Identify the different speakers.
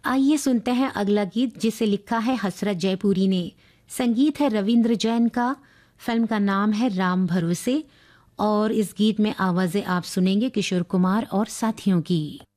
Speaker 1: आइए सुनते हैं अगला गीत जिसे लिखा है हसरत जयपुरी ने। संगीत है रविंद्र जैन का। फिल्म का नाम है राम भरोसे और इस गीत में आवाजें आप सुनेंगे किशोर कुमार और साथियों की।